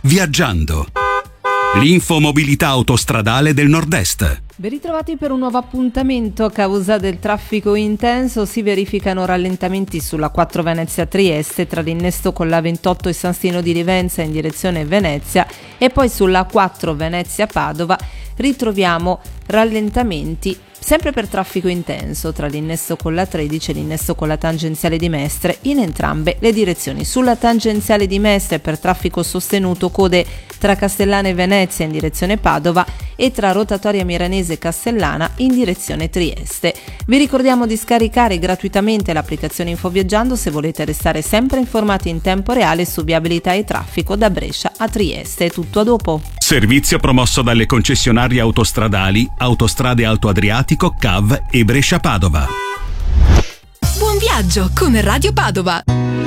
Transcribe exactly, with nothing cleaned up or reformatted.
Viaggiando. L'infomobilità autostradale del Nord-Est. Ben ritrovati per un nuovo appuntamento. A causa del traffico intenso si verificano rallentamenti sulla quattro Venezia-Trieste tra l'innesto con la ventotto e San Stino di Livenza in direzione Venezia, e poi sulla quattro Venezia-Padova ritroviamo rallentamenti sempre per traffico intenso tra l'innesto con la tredici e l'innesto con la tangenziale di Mestre in entrambe le direzioni. Sulla tangenziale di Mestre per traffico sostenuto code tra Castellana e Venezia in direzione Padova e tra Rotatoria Miranese e Castellana in direzione Trieste. Vi ricordiamo di scaricare gratuitamente l'applicazione Infoviaggiando se volete restare sempre informati in tempo reale su viabilità e traffico da Brescia a Trieste. Tutto a dopo. Servizio promosso dalle concessionarie autostradali Autostrade Alto Adriatico, C A V e Brescia Padova. Buon viaggio con Radio Padova.